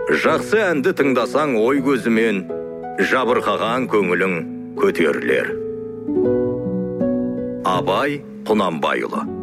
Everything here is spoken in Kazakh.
Жақсы әнді тыңдасаң ой көзімен, жабырқаған көңілің көтерілер. Абай Құнанбайұлы.